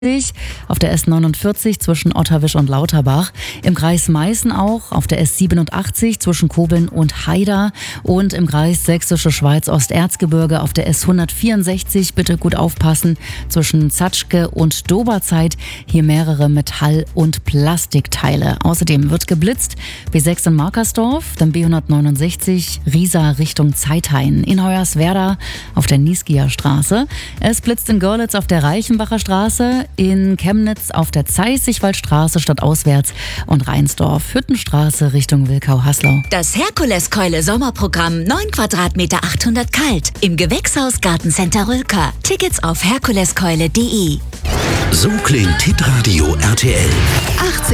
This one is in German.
auf der S49 zwischen Otterwisch und Lauterbach, im Kreis Meißen auch, auf der S87 zwischen Kobeln und Haida und im Kreis Sächsische Schweiz-Osterzgebirge auf der S164, bitte gut aufpassen, zwischen Zatschke und Doberzeit, hier mehrere Metall- und Plastikteile. Außerdem wird geblitzt, B6 in Markersdorf, dann B169 Riesa Richtung Zeithain, in Hoyerswerda auf der Niesgier Straße, es blitzt in Görlitz auf der Reichenbacher Straße, in Chemnitz auf der Zeißigwaldstraße stadtauswärts und Rheinsdorf, Hüttenstraße Richtung Wilkau-Haslau. Das Herkules-Keule-Sommerprogramm 9 Quadratmeter 800 kalt im Gewächshaus Gartencenter Rülker. Tickets auf herkuleskeule.de. So klingt Hitradio RTL.